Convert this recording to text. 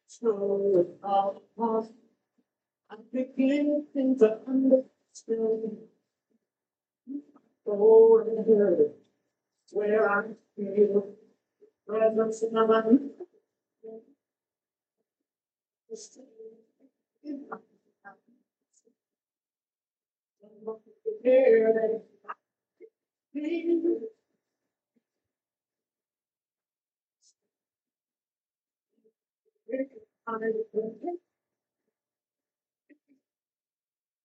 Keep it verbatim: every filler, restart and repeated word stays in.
So uh, I'm beginning to understand. Oh, here, where I feel presence in my mind. Here, I